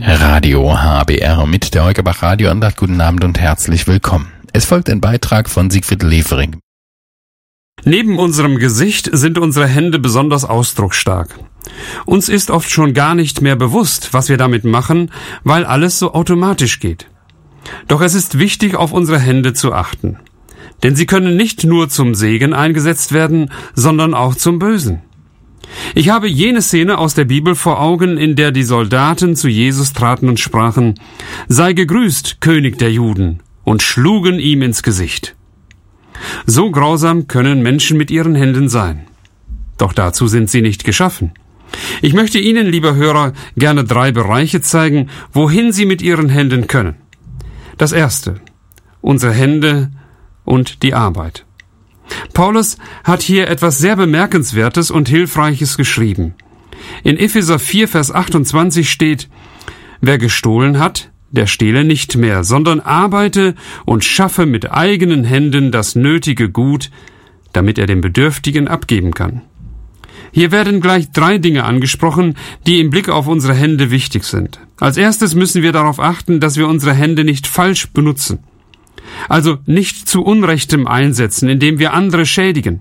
Radio HBR mit der Heukerbach Radioandacht. Guten Abend und herzlich willkommen. Es folgt ein Beitrag von Siegfried Levering. Neben unserem Gesicht sind unsere Hände besonders ausdrucksstark. Uns ist oft schon gar nicht mehr bewusst, was wir damit machen, weil alles so automatisch geht. Doch es ist wichtig, auf unsere Hände zu achten. Denn sie können nicht nur zum Segen eingesetzt werden, sondern auch zum Bösen. Ich habe jene Szene aus der Bibel vor Augen, in der die Soldaten zu Jesus traten und sprachen: „Sei gegrüßt, König der Juden“, und schlugen ihm ins Gesicht. So grausam können Menschen mit ihren Händen sein. Doch dazu sind sie nicht geschaffen. Ich möchte Ihnen, lieber Hörer, gerne 3 Bereiche zeigen, wohin Sie mit Ihren Händen können. Das erste: unsere Hände und die Arbeit. Paulus hat hier etwas sehr Bemerkenswertes und Hilfreiches geschrieben. In Epheser 4, Vers 28 steht: „Wer gestohlen hat, der stehle nicht mehr, sondern arbeite und schaffe mit eigenen Händen das nötige Gut, damit er dem Bedürftigen abgeben kann.“ Hier werden gleich 3 Dinge angesprochen, die im Blick auf unsere Hände wichtig sind. Als erstes müssen wir darauf achten, dass wir unsere Hände nicht falsch benutzen. Also nicht zu Unrechtem einsetzen, indem wir andere schädigen.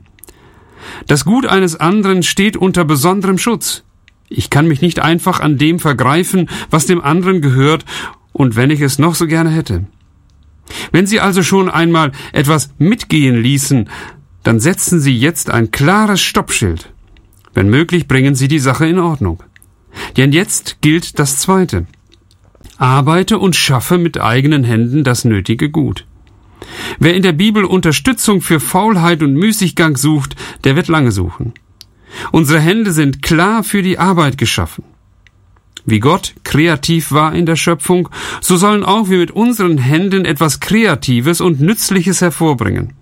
Das Gut eines anderen steht unter besonderem Schutz. Ich kann mich nicht einfach an dem vergreifen, was dem anderen gehört, und wenn ich es noch so gerne hätte. Wenn Sie also schon einmal etwas mitgehen ließen, dann setzen Sie jetzt ein klares Stoppschild. Wenn möglich, bringen Sie die Sache in Ordnung. Denn jetzt gilt das Zweite: Arbeite und schaffe mit eigenen Händen das nötige Gut. Wer in der Bibel Unterstützung für Faulheit und Müßiggang sucht, der wird lange suchen. Unsere Hände sind klar für die Arbeit geschaffen. Wie Gott kreativ war in der Schöpfung, so sollen auch wir mit unseren Händen etwas Kreatives und Nützliches hervorbringen.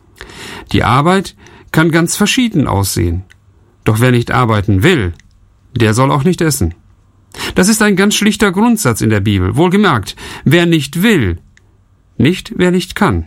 Die Arbeit kann ganz verschieden aussehen. Doch wer nicht arbeiten will, der soll auch nicht essen. Das ist ein ganz schlichter Grundsatz in der Bibel. Wohlgemerkt, wer nicht will, nicht wer nicht kann.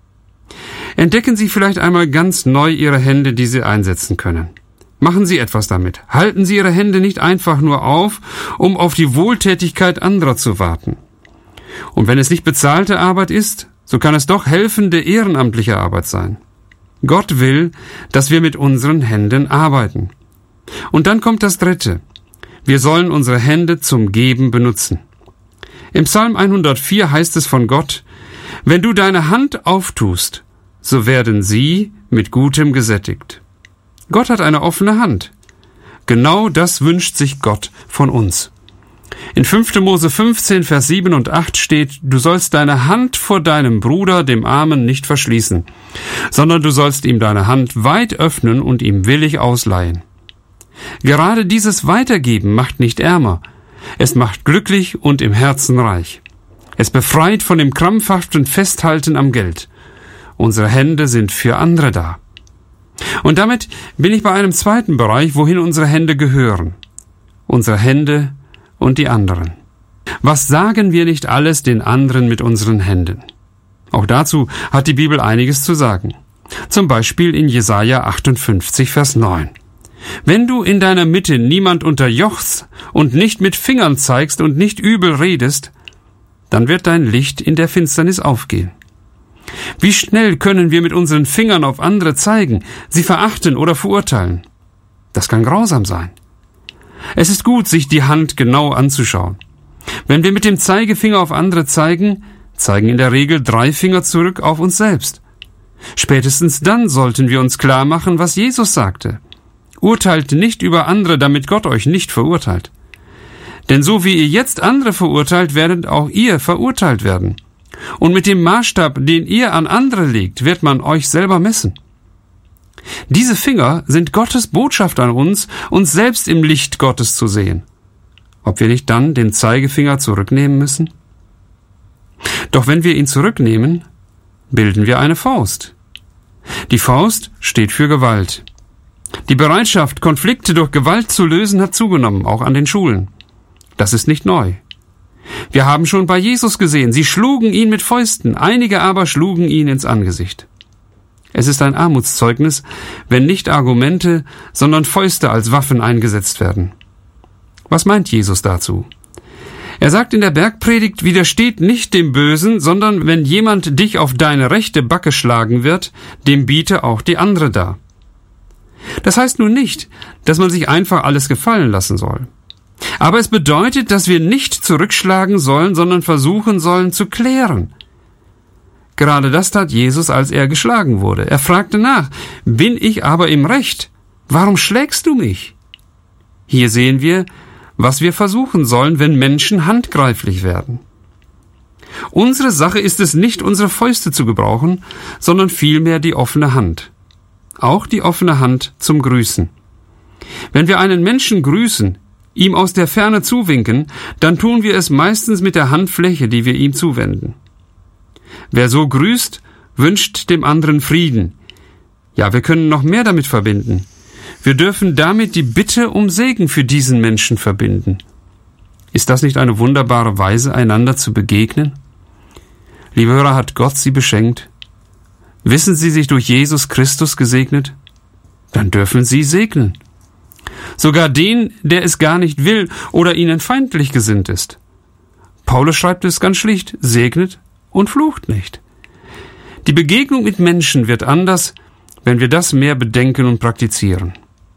Entdecken Sie vielleicht einmal ganz neu Ihre Hände, die Sie einsetzen können. Machen Sie etwas damit. Halten Sie Ihre Hände nicht einfach nur auf, um auf die Wohltätigkeit anderer zu warten. Und wenn es nicht bezahlte Arbeit ist, so kann es doch helfende ehrenamtliche Arbeit sein. Gott will, dass wir mit unseren Händen arbeiten. Und dann kommt das Dritte: Wir sollen unsere Hände zum Geben benutzen. Im Psalm 104 heißt es von Gott: „Wenn du deine Hand auftust, so werden sie mit Gutem gesättigt.“ Gott hat eine offene Hand. Genau das wünscht sich Gott von uns. In 5. Mose 15, Vers 7 und 8 steht: „Du sollst deine Hand vor deinem Bruder, dem Armen, nicht verschließen, sondern du sollst ihm deine Hand weit öffnen und ihm willig ausleihen.“ Gerade dieses Weitergeben macht nicht ärmer. Es macht glücklich und im Herzen reich. Es befreit von dem krampfhaften Festhalten am Geld. Unsere Hände sind für andere da. Und damit bin ich bei einem zweiten Bereich, wohin unsere Hände gehören. Unsere Hände und die anderen. Was sagen wir nicht alles den anderen mit unseren Händen? Auch dazu hat die Bibel einiges zu sagen. Zum Beispiel in Jesaja 58, Vers 9. „Wenn du in deiner Mitte niemand unterjochst und nicht mit Fingern zeigst und nicht übel redest, dann wird dein Licht in der Finsternis aufgehen.“ Wie schnell können wir mit unseren Fingern auf andere zeigen, sie verachten oder verurteilen? Das kann grausam sein. Es ist gut, sich die Hand genau anzuschauen. Wenn wir mit dem Zeigefinger auf andere zeigen, zeigen in der Regel 3 Finger zurück auf uns selbst. Spätestens dann sollten wir uns klar machen, was Jesus sagte: „Urteilt nicht über andere, damit Gott euch nicht verurteilt. Denn so wie ihr jetzt andere verurteilt, werdet auch ihr verurteilt werden. Und mit dem Maßstab, den ihr an andere legt, wird man euch selber messen.“ Diese Finger sind Gottes Botschaft an uns selbst im Licht Gottes zu sehen. Ob wir nicht dann den Zeigefinger zurücknehmen müssen? Doch wenn wir ihn zurücknehmen, bilden wir eine Faust. Die Faust steht für Gewalt. Die Bereitschaft, Konflikte durch Gewalt zu lösen, hat zugenommen, auch an den Schulen. Das ist nicht neu. Wir haben schon bei Jesus gesehen, sie schlugen ihn mit Fäusten, einige aber schlugen ihn ins Angesicht. Es ist ein Armutszeugnis, wenn nicht Argumente, sondern Fäuste als Waffen eingesetzt werden. Was meint Jesus dazu? Er sagt in der Bergpredigt, widersteht nicht dem Bösen, sondern wenn jemand dich auf deine rechte Backe schlagen wird, dem biete auch die andere dar. Das heißt nun nicht, dass man sich einfach alles gefallen lassen soll. Aber es bedeutet, dass wir nicht zurückschlagen sollen, sondern versuchen sollen zu klären. Gerade das tat Jesus, als er geschlagen wurde. Er fragte nach, bin ich aber im Recht? Warum schlägst du mich? Hier sehen wir, was wir versuchen sollen, wenn Menschen handgreiflich werden. Unsere Sache ist es nicht, unsere Fäuste zu gebrauchen, sondern vielmehr die offene Hand. Auch die offene Hand zum Grüßen. Wenn wir einen Menschen grüßen, ihm aus der Ferne zuwinken, dann tun wir es meistens mit der Handfläche, die wir ihm zuwenden. Wer so grüßt, wünscht dem anderen Frieden. Ja, wir können noch mehr damit verbinden. Wir dürfen damit die Bitte um Segen für diesen Menschen verbinden. Ist das nicht eine wunderbare Weise, einander zu begegnen? Liebe Hörer, hat Gott Sie beschenkt? Wissen Sie sich durch Jesus Christus gesegnet? Dann dürfen Sie segnen. Sogar den, der es gar nicht will oder Ihnen feindlich gesinnt ist. Paulus schreibt es ganz schlicht, segnet und flucht nicht. Die Begegnung mit Menschen wird anders, wenn wir das mehr bedenken und praktizieren.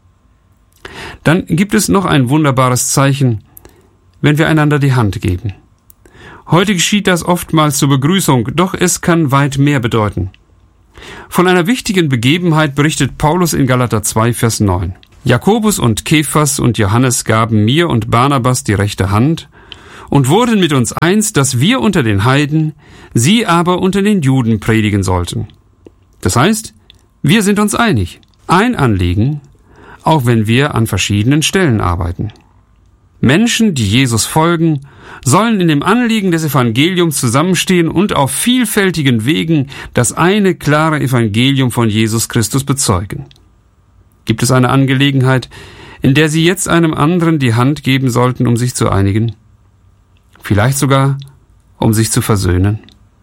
Dann gibt es noch ein wunderbares Zeichen, wenn wir einander die Hand geben. Heute geschieht das oftmals zur Begrüßung, doch es kann weit mehr bedeuten. Von einer wichtigen Begebenheit berichtet Paulus in Galater 2, Vers 9. Jakobus und Kephas und Johannes gaben mir und Barnabas die rechte Hand und wurden mit uns eins, dass wir unter den Heiden, sie aber unter den Juden predigen sollten. Das heißt, wir sind uns einig. Ein Anliegen, auch wenn wir an verschiedenen Stellen arbeiten. Menschen, die Jesus folgen, sollen in dem Anliegen des Evangeliums zusammenstehen und auf vielfältigen Wegen das eine klare Evangelium von Jesus Christus bezeugen. Gibt es eine Angelegenheit, in der Sie jetzt einem anderen die Hand geben sollten, um sich zu einigen? Vielleicht sogar, um sich zu versöhnen?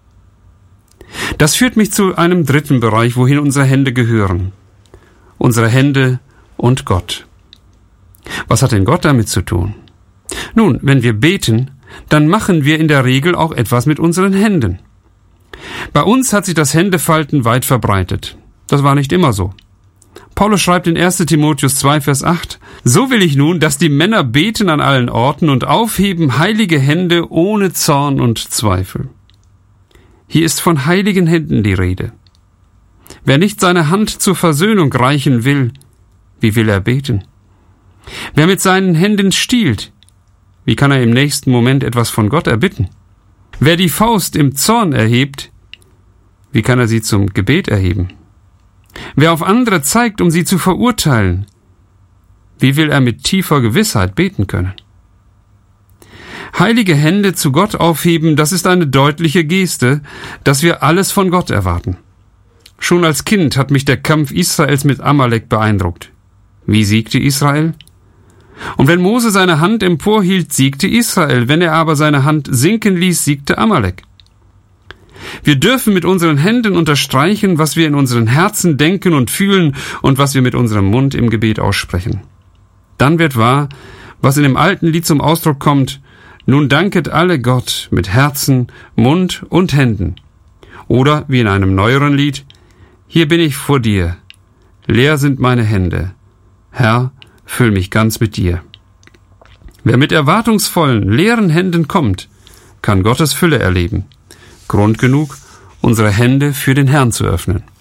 Das führt mich zu einem dritten Bereich, wohin unsere Hände gehören. Unsere Hände und Gott. Was hat denn Gott damit zu tun? Nun, wenn wir beten, dann machen wir in der Regel auch etwas mit unseren Händen. Bei uns hat sich das Händefalten weit verbreitet. Das war nicht immer so. Paulus schreibt in 1. Timotheus 2, Vers 8, so will ich nun, dass die Männer beten an allen Orten und aufheben heilige Hände ohne Zorn und Zweifel. Hier ist von heiligen Händen die Rede. Wer nicht seine Hand zur Versöhnung reichen will, wie will er beten? Wer mit seinen Händen stiehlt, wie kann er im nächsten Moment etwas von Gott erbitten? Wer die Faust im Zorn erhebt, wie kann er sie zum Gebet erheben? Wer auf andere zeigt, um sie zu verurteilen, wie will er mit tiefer Gewissheit beten können? Heilige Hände zu Gott aufheben, das ist eine deutliche Geste, dass wir alles von Gott erwarten. Schon als Kind hat mich der Kampf Israels mit Amalek beeindruckt. Wie siegte Israel? Und wenn Mose seine Hand emporhielt, siegte Israel. Wenn er aber seine Hand sinken ließ, siegte Amalek. Wir dürfen mit unseren Händen unterstreichen, was wir in unseren Herzen denken und fühlen und was wir mit unserem Mund im Gebet aussprechen. Dann wird wahr, was in dem alten Lied zum Ausdruck kommt, nun danket alle Gott mit Herzen, Mund und Händen. Oder wie in einem neueren Lied, hier bin ich vor dir, leer sind meine Hände. Herr, füll mich ganz mit dir. Wer mit erwartungsvollen, leeren Händen kommt, kann Gottes Fülle erleben. Grund genug, unsere Hände für den Herrn zu öffnen.